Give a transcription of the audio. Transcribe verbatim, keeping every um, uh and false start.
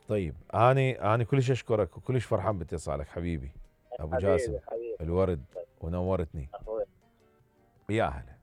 طيب أنا أنا كلش أشكرك وكلش فرحان باتصالك حبيبي أبو جاسم حبيبي حبيبي. الورد، ونورتني. اخوي. يا هلا.